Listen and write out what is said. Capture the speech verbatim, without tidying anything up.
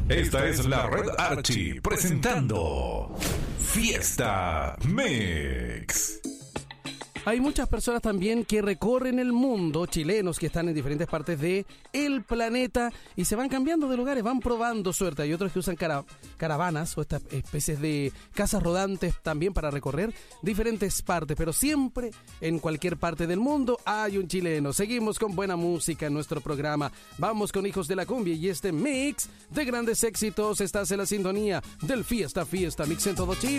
Esta es la Red Archie presentando Fiesta Mix. Hay muchas personas también que recorren el mundo, chilenos que están en diferentes partes de el planeta y se van cambiando de lugares, van probando suerte. Hay otros que usan cara, caravanas o estas especies de casas rodantes también para recorrer diferentes partes, pero siempre en cualquier parte del mundo hay un chileno. Seguimos con buena música en nuestro programa. Vamos con Hijos de la Cumbia y este mix de grandes éxitos. Estás en la sintonía del Fiesta Fiesta Mix en todo Chile.